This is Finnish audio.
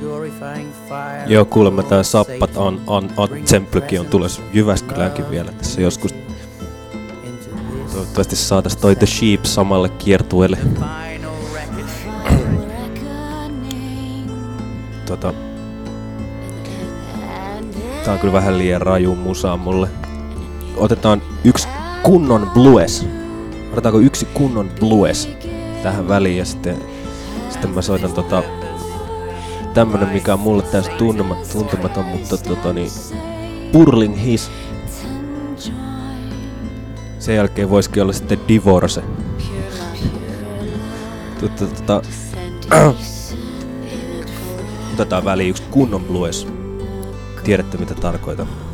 Joo, kuulemma tää Sappat Ensemble on tulossa Jyväskyläänkin vielä tässä joskus. Toivottavasti saatais toi The Sheep samalle kiertueelle. Tää on kyllä vähän liian raju musaa mulle. Otetaan yksi kunnon blues. Otetaanko yksi kunnon blues tähän väliin ja sitten mä soitan tämmönen, mikä on mulle täysin tuntematon, mutta Burling His. Sen jälkeen voisikin olla sitten Divorce. Otetaan väliin yksi kunnon blues. Tiedätte mitä tarkoitan.